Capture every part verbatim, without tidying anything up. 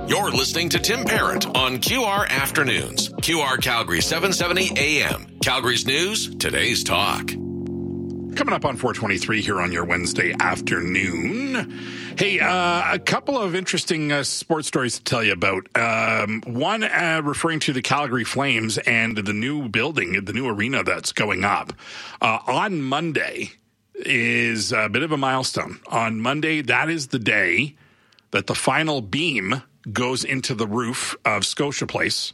You're listening to Tim Parent on Q R Afternoons. Q R Calgary seven seventy A M. Calgary's news, today's talk. Coming up on four twenty-three here on your Wednesday afternoon. Hey, uh, a couple of interesting uh, sports stories to tell you about. Um, one uh, referring to the Calgary Flames and the new building, the new arena that's going up. Uh, on Monday is a bit of a milestone. On Monday, that is the day that the final beam goes into the roof of Scotia Place.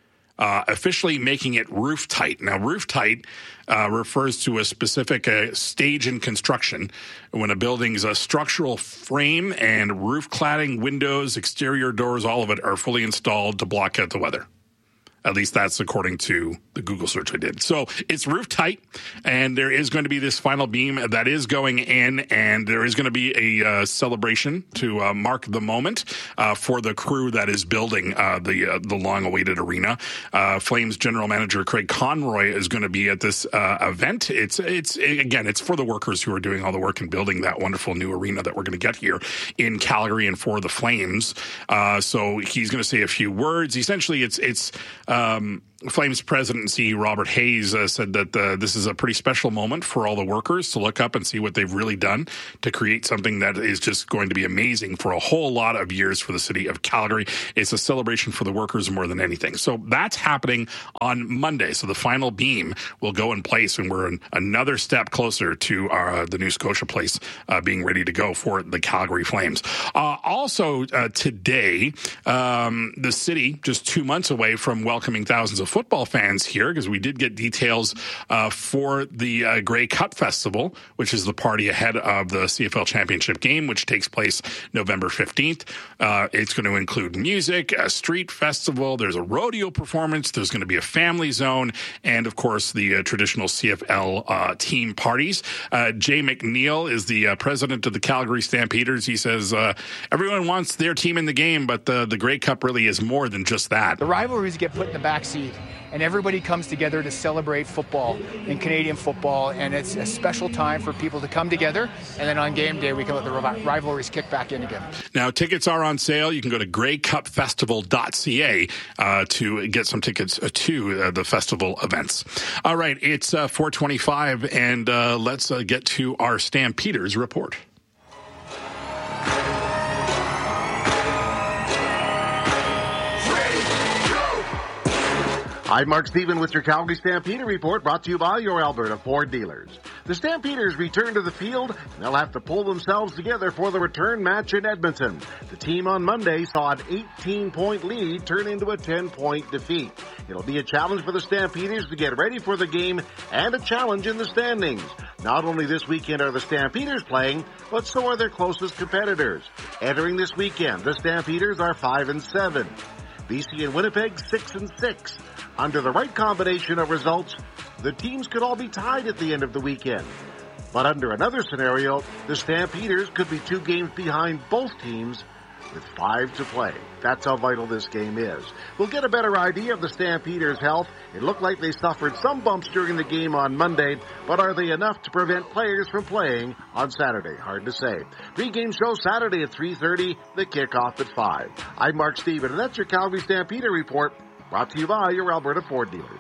Uh, officially making it roof tight. Now, roof tight uh, refers to a specific uh, stage in construction when a building's a structural frame and roof cladding, windows, exterior doors, all of it are fully installed to block out the weather. At least that's according to the Google search I did. So it's roof tight, and there is going to be this final beam that is going in, and there is going to be a uh, celebration to uh, mark the moment uh, for the crew that is building uh, the uh, the long-awaited arena. Uh, Flames general manager Craig Conroy is going to be at this uh, event. It's it's again, it's for the workers who are doing all the work in building that wonderful new arena that we're going to get here in Calgary and for the Flames. Uh, so he's going to say a few words. Essentially, it's it's. Um, Flames president and C E O Robert Hayes uh, said that uh, this is a pretty special moment for all the workers to look up and see what they've really done to create something that is just going to be amazing for a whole lot of years for the city of Calgary. It's a celebration for the workers more than anything. So that's happening on Monday. So the final beam will go in place, and we're an, another step closer to uh, the new Scotia Place uh, being ready to go for the Calgary Flames. Uh, also uh, today, um, the city, just two months away from welcoming thousands of football fans here, because we did get details uh, for the uh, Grey Cup Festival, which is the party ahead of the C F L Championship game, which takes place November fifteenth. Uh, it's going to include music, a street festival, there's a rodeo performance, there's going to be a family zone, and of course the uh, traditional C F L uh, team parties. Uh, Jay McNeil is the uh, president of the Calgary Stampeders. He says uh, everyone wants their team in the game, but the, the Grey Cup really is more than just that. The rivalries get put in the back seat, and everybody comes together to celebrate football in Canadian football, and it's a special time for people to come together, and then on game day we can let the rivalries kick back in again. Now, tickets are on sale. You can go to grey cup festival dot c a uh, to get some tickets to uh, the festival events. All right, it's uh, four twenty-five, and uh, let's uh, get to our Stampeders report. I'm Mark Stephen with your Calgary Stampeder report, brought to you by your Alberta Ford dealers. The Stampeders return to the field, and they'll have to pull themselves together for the return match in Edmonton. The team on Monday saw an eighteen-point lead turn into a ten-point defeat. It'll be a challenge for the Stampeders to get ready for the game, and a challenge in the standings. Not only this weekend are the Stampeders playing, but so are their closest competitors. Entering this weekend, the Stampeders are five and seven. B C and Winnipeg six and six. Under the right combination of results, the teams could all be tied at the end of the weekend. But under another scenario, the Stampeders could be two games behind both teams with five to play. That's how vital this game is. We'll get a better idea of the Stampeders' health. It looked like they suffered some bumps during the game on Monday, but are they enough to prevent players from playing on Saturday? Hard to say. Pre-game show Saturday at three thirty, the kickoff at five. I'm Mark Stephen, and that's your Calgary Stampeder report, brought to you by your Alberta Ford dealers.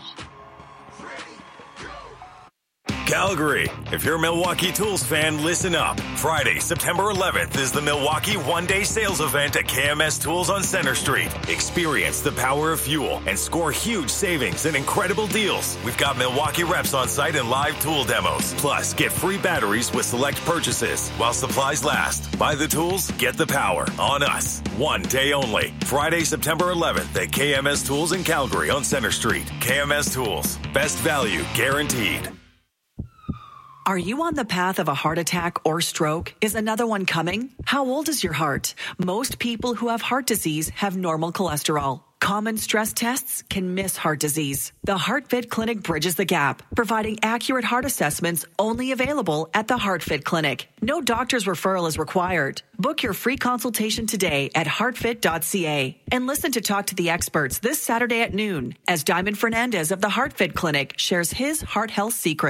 Calgary. If you're a Milwaukee Tools fan, listen up. Friday, September eleventh is the Milwaukee one-day sales event at K M S Tools on Center Street. Experience the power of fuel and score huge savings and incredible deals. We've got Milwaukee reps on site and live tool demos. Plus, get free batteries with select purchases while supplies last. Buy the tools, get the power. On us. One day only. Friday, September eleventh at K M S Tools in Calgary on Center Street. K M S Tools. Best value guaranteed. Are you on the path of a heart attack or stroke? Is another one coming? How old is your heart? Most people who have heart disease have normal cholesterol. Common stress tests can miss heart disease. The HeartFit Clinic bridges the gap, providing accurate heart assessments only available at the HeartFit Clinic. No doctor's referral is required. Book your free consultation today at heart fit dot c a and listen to Talk to the Experts this Saturday at noon as Diamond Fernandez of the HeartFit Clinic shares his heart health secrets.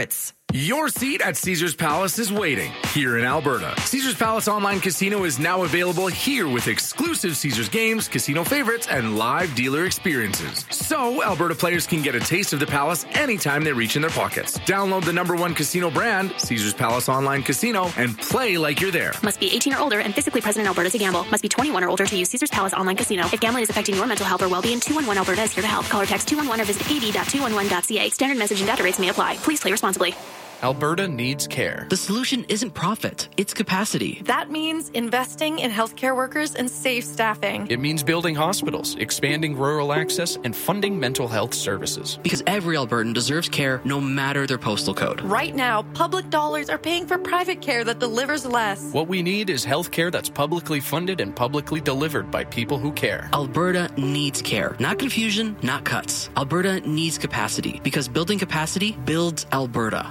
Your seat at Caesars Palace is waiting here in Alberta. Caesars Palace Online Casino is now available here with exclusive Caesars games, casino favorites, and live dealer experiences. So Alberta players can get a taste of the Palace anytime they reach in their pockets. Download the number one casino brand, Caesars Palace Online Casino, and play like you're there. Must be eighteen or older and physically present in Alberta to gamble. Must be twenty-one or older to use Caesars Palace Online Casino. If gambling is affecting your mental health or well-being, two one one Alberta is here to help. Call or text two one one or visit k b dot two one one dot c a. Standard message and data rates may apply. Please play responsibly. Alberta needs care. The solution isn't profit, it's capacity. That means investing in healthcare workers and safe staffing. It means building hospitals, expanding rural access, and funding mental health services. Because every Albertan deserves care no matter their postal code. Right now, public dollars are paying for private care that delivers less. What we need is health care that's publicly funded and publicly delivered by people who care. Alberta needs care. Not confusion, not cuts. Alberta needs capacity because building capacity builds Alberta.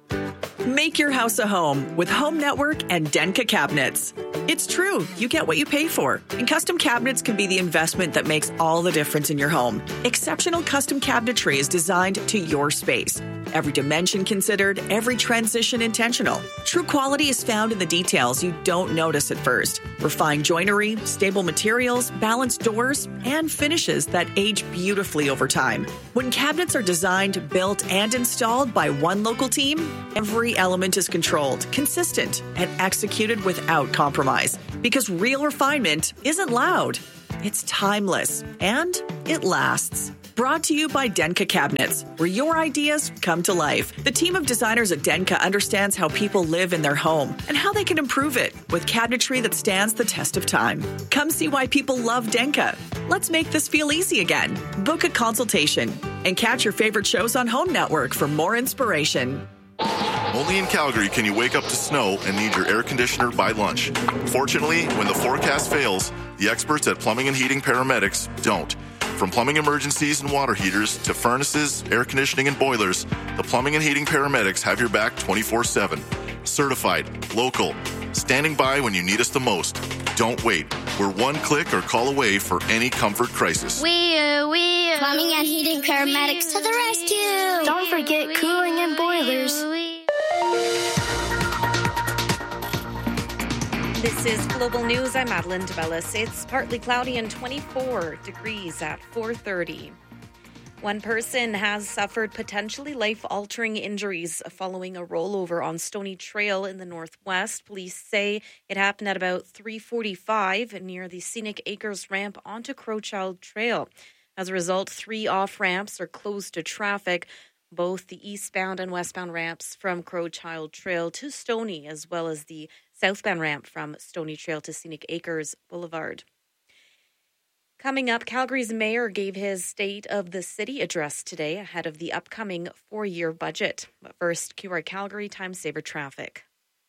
Make your house a home with Home Network and Denka Cabinets. It's true, you get what you pay for. And custom cabinets can be the investment that makes all the difference in your home. Exceptional custom cabinetry is designed to your space. Every dimension considered, every transition intentional. True quality is found in the details you don't notice at first. Refined joinery, stable materials, balanced doors, and finishes that age beautifully over time. When cabinets are designed, built, and installed by one local team, every element is controlled, consistent, and executed without compromise. Because real refinement isn't loud, it's timeless, and it lasts. Brought to you by Denka Cabinets, where your ideas come to life. The team of designers at Denka understands how people live in their home and how they can improve it with cabinetry that stands the test of time. Come see why people love Denka. Let's make this feel easy again. Book a consultation and catch your favorite shows on Home Network for more inspiration. Only in Calgary can you wake up to snow and need your air conditioner by lunch. Fortunately, when the forecast fails, the experts at Plumbing and Heating Paramedics don't. From plumbing emergencies and water heaters to furnaces, air conditioning, and boilers, the Plumbing and Heating Paramedics have your back twenty-four seven. Certified, local, standing by when you need us the most. Don't wait. We're one click or call away for any comfort crisis. We, uh, we, uh, Plumbing and Heating Paramedics to the rescue. Don't forget cooling and boilers. This is Global News. I'm Madeline DeBellis. It's partly cloudy and twenty-four degrees at four thirty. One person has suffered potentially life-altering injuries following a rollover on Stony Trail in the Northwest. Police say it happened at about three forty-five near the Scenic Acres ramp onto Crowchild Trail. As a result, three off-ramps are closed to traffic. Both the eastbound and westbound ramps from Crowchild Trail to Stony, as well as the southbound ramp from Stony Trail to Scenic Acres Boulevard. Coming up, Calgary's mayor gave his State of the City address today ahead of the upcoming four-year budget. But first, Q R Calgary Time Saver Traffic.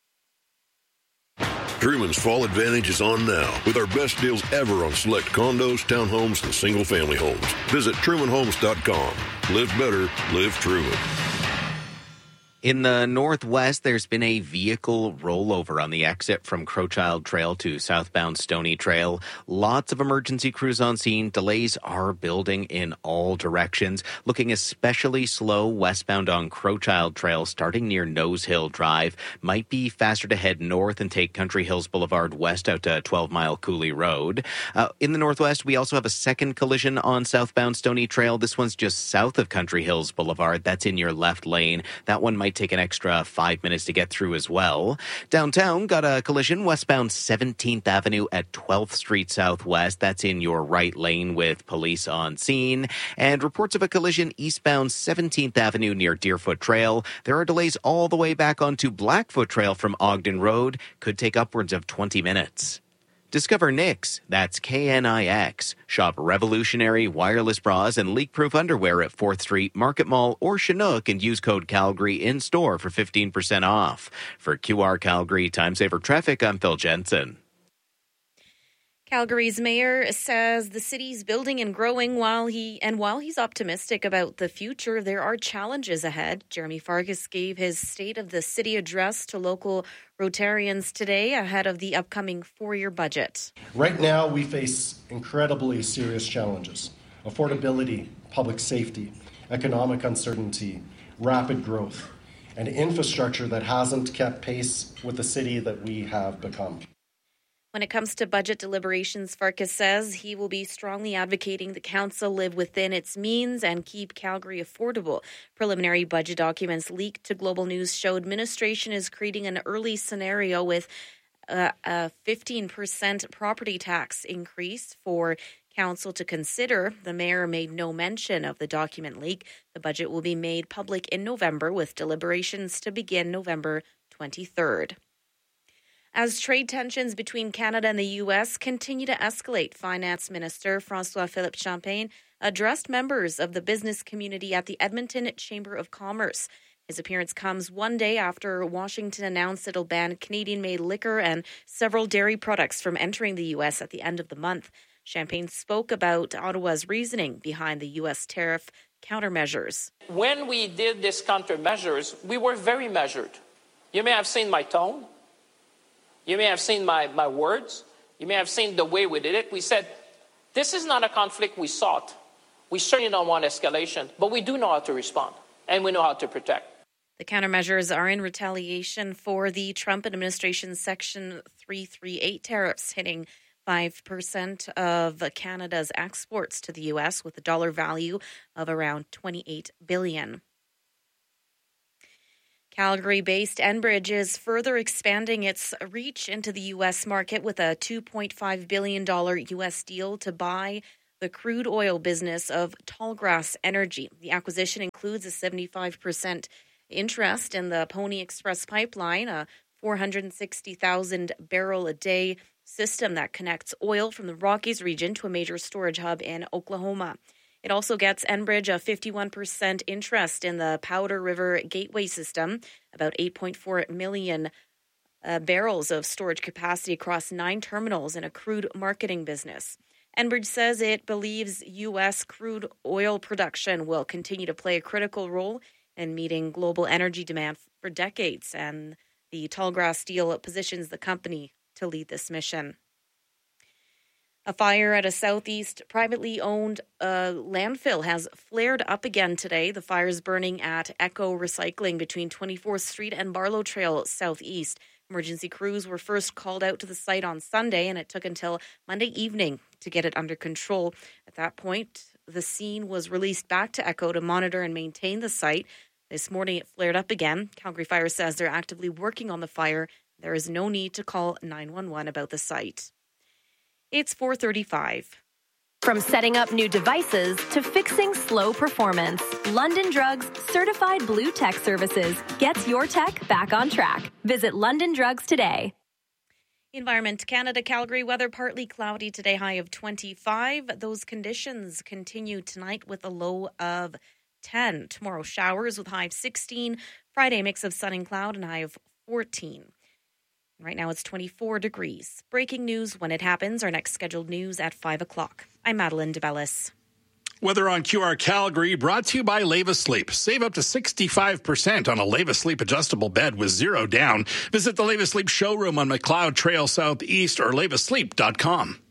Truman's Fall Advantage is on now with our best deals ever on select condos, townhomes, and single-family homes. Visit Truman Homes dot com. Live better, live Truman. In the Northwest, there's been a vehicle rollover on the exit from Crowchild Trail to southbound Stony Trail. Lots of emergency crews on scene. Delays are building in all directions. Looking especially slow westbound on Crowchild Trail, starting near Nose Hill Drive. Might be faster to head north and take Country Hills Boulevard west out to twelve mile Cooley Road. Uh, in the Northwest, we also have a second collision on southbound Stony Trail. This one's just south of Country Hills Boulevard. That's in your left lane. That one might take an extra five minutes to get through as well. Downtown, got a collision westbound seventeenth Avenue at twelfth Street Southwest. That's in your right lane with police on scene. And reports of a collision eastbound seventeenth Avenue near Deerfoot Trail. There are delays all the way back onto Blackfoot Trail from Ogden Road. Could take upwards of twenty minutes. Discover Knix, that's K N I X. Shop revolutionary wireless bras and leak-proof underwear at fourth Street, Market Mall, or Chinook and use code Calgary in-store for fifteen percent off. For Q R Calgary Time Saver Traffic, I'm Phil Jensen. Calgary's mayor says the city's building and growing while he and while he's optimistic about the future, there are challenges ahead. Jeremy Farkas gave his State of the City address to local Rotarians today ahead of the upcoming four-year budget. Right now, we face incredibly serious challenges: affordability, public safety, economic uncertainty, rapid growth. and infrastructure that hasn't kept pace with the city that we have become. When it comes to budget deliberations, Farkas says he will be strongly advocating the council live within its means and keep Calgary affordable. Preliminary budget documents leaked to Global News showed administration is creating an early scenario with a, a fifteen percent property tax increase for council to consider. The mayor made no mention of the document leak. The budget will be made public in November, with deliberations to begin November twenty-third. As trade tensions between Canada and the U S continue to escalate, Finance Minister François-Philippe Champagne addressed members of the business community at the Edmonton Chamber of Commerce. His appearance comes one day after Washington announced it'll ban Canadian-made liquor and several dairy products from entering the U S at the end of the month. Champagne spoke about Ottawa's reasoning behind the U S tariff countermeasures. When we did this countermeasures, we were very measured. You may have seen my tone. You may have seen my, my words. You may have seen the way we did it. We said, this is not a conflict we sought. We certainly don't want escalation, but we do know how to respond, and we know how to protect. The countermeasures are in retaliation for the Trump administration's Section three thirty-eight tariffs, hitting five percent of Canada's exports to the U S with a dollar value of around twenty-eight billion dollars. Calgary-based Enbridge is further expanding its reach into the U S market with a two point five billion dollars U S deal to buy the crude oil business of Tallgrass Energy. The acquisition includes a seventy-five percent interest in the Pony Express pipeline, a four hundred sixty thousand barrel a day system that connects oil from the Rockies region to a major storage hub in Oklahoma. It also gets Enbridge a fifty-one percent interest in the Powder River Gateway system, about eight point four million uh, barrels of storage capacity across nine terminals in a crude marketing business. Enbridge says it believes U S crude oil production will continue to play a critical role in meeting global energy demand for decades, and the Tallgrass deal positions the company to lead this mission. A fire at a southeast privately owned uh, landfill has flared up again today. The fire is burning at Echo Recycling between twenty-fourth Street and Barlow Trail southeast. Emergency crews were first called out to the site on Sunday, and it took until Monday evening to get it under control. At that point, the scene was released back to Echo to monitor and maintain the site. This morning, it flared up again. Calgary Fire says they're actively working on the fire. There is no need to call nine one one about the site. It's four thirty-five. From setting up new devices to fixing slow performance, London Drugs certified blue tech services gets your tech back on track. Visit London Drugs today. Environment Canada, Calgary weather partly cloudy today, high of twenty-five. Those conditions continue tonight with a low of ten. Tomorrow showers with high of sixteen. Friday mix of sun and cloud and high of fourteen. Right now it's twenty-four degrees. Breaking news when it happens. Our next scheduled news at five o'clock. I'm Madeline DeBellis. Weather on Q R Calgary brought to you by Leva Sleep. Save up to sixty-five percent on a Leva Sleep adjustable bed with zero down. Visit the Leva Sleep showroom on McLeod Trail Southeast or leva sleep dot com.